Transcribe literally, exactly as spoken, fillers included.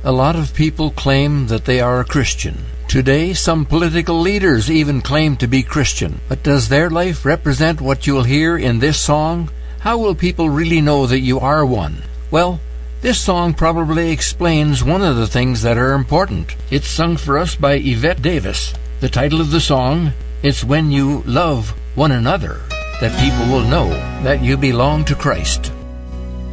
A lot of people claim that they are a Christian. Today, some political leaders even claim to be Christian. But does their life represent what you'll hear in this song? How will people really know that you are one? Well, this song probably explains one of the things that are important. It's sung for us by Yvette Davis. The title of the song, it's When You Love One Another, that people will know that you belong to Christ.